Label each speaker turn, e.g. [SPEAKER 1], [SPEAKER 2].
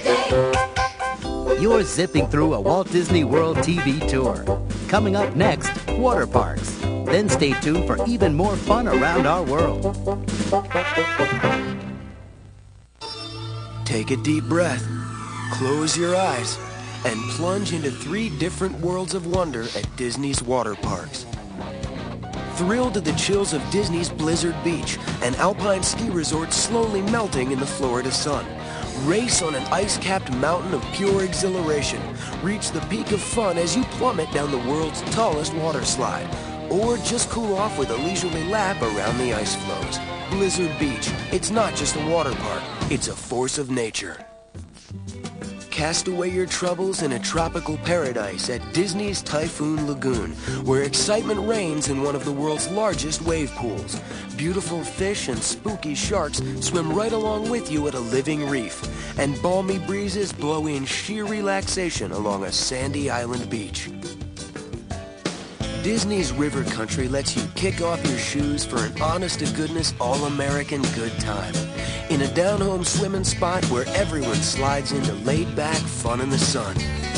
[SPEAKER 1] You're zipping through a Walt Disney World TV tour. Coming up next, water parks. Then stay tuned for even more fun around our world.
[SPEAKER 2] Take a deep breath, close your eyes, and plunge into 3 different worlds of wonder at Disney's water parks. Thrill to the chills of Disney's Blizzard Beach, an alpine ski resort slowly melting in the Florida sun. Race on an ice-capped mountain of pure exhilaration. Reach the peak of fun as you plummet down the world's tallest water slide. Or just cool off with a leisurely lap around the ice floes. Blizzard Beach, it's not just a water park, it's a force of nature. Cast away your troubles in a tropical paradise at Disney's Typhoon Lagoon, where excitement reigns in one of the world's largest wave pools. Beautiful fish and spooky sharks swim right along with you at a living reef, and balmy breezes blow in sheer relaxation along a sandy island beach. Disney's River Country lets you kick off your shoes for an honest-to-goodness all-American good time. In a down-home swimming spot where everyone slides into laid-back fun in the sun.